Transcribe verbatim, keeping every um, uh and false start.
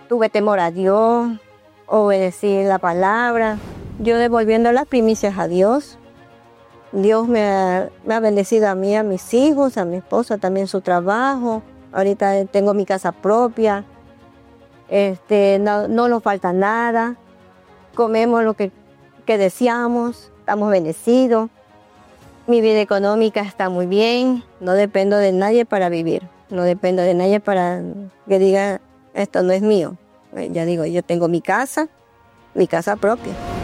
tuve temor a Dios, obedecí la palabra, yo devolviendo las primicias a Dios. Dios me ha, me ha bendecido a mí, a mis hijos, a mi esposa también su trabajo. Ahorita tengo mi casa propia, este, no, no nos falta nada, comemos lo que, que deseamos, estamos bendecidos. Mi vida económica está muy bien, no dependo de nadie para vivir, no dependo de nadie para que diga esto no es mío. Ya digo, yo tengo mi casa, mi casa propia.